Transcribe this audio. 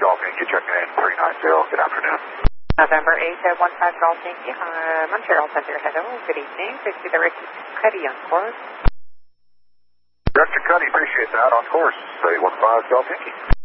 Golf Yankee checking in 390. Good afternoon. November 8th at 15 Golf Yankee, Montreal Center. Hello, good evening. Please be directed to Cuddy on course. Director Cuddy, appreciate that. On course, 815 Golf Yankee.